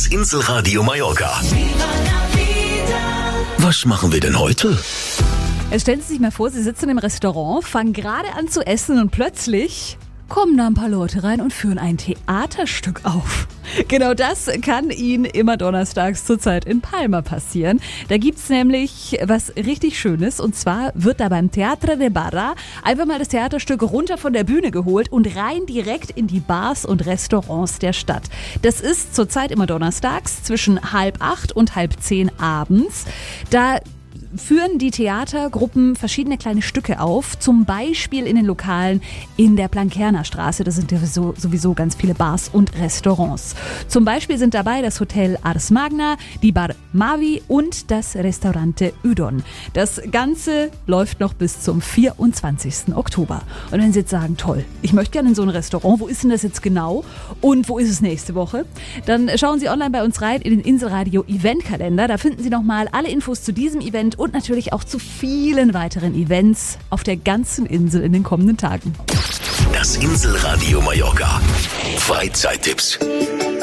Inselradio Mallorca. Was machen wir denn heute? Jetzt stellen Sie sich mal vor, Sie sitzen im Restaurant, fangen gerade an zu essen und plötzlich kommen da ein paar Leute rein und führen ein Theaterstück auf. Genau das kann Ihnen immer donnerstags zurzeit in Palma passieren. Da gibt's nämlich was richtig Schönes, und zwar wird da beim Teatre de Barra einfach mal das Theaterstück runter von der Bühne geholt und rein direkt in die Bars und Restaurants der Stadt. Das ist zurzeit immer donnerstags zwischen 7:30 und 9:30 abends. Da führen die Theatergruppen verschiedene kleine Stücke auf, zum Beispiel in den Lokalen in der Blanquerna Straße. Da sind ja sowieso ganz viele Bars und Restaurants. Zum Beispiel sind dabei das Hotel Ars Magna, die Bar Mavi und das Restaurante Udon. Das Ganze läuft noch bis zum 24. Oktober. Und wenn Sie jetzt sagen, toll, ich möchte gerne in so ein Restaurant, wo ist denn das jetzt genau und wo ist es nächste Woche? Dann schauen Sie online bei uns rein in den Inselradio Eventkalender. Da finden Sie nochmal alle Infos zu diesem Event und natürlich auch zu vielen weiteren Events auf der ganzen Insel in den kommenden Tagen. Das Inselradio Mallorca. Freizeittipps.